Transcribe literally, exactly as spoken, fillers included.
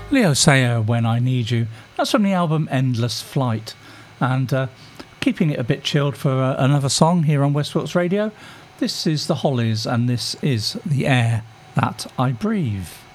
Leo Sayer, When I Need You. That's from the album Endless Flight. And uh, keeping it a bit chilled for uh, another song here on West Wilts Radio, this is the Hollies and this is The Air That I Breathe.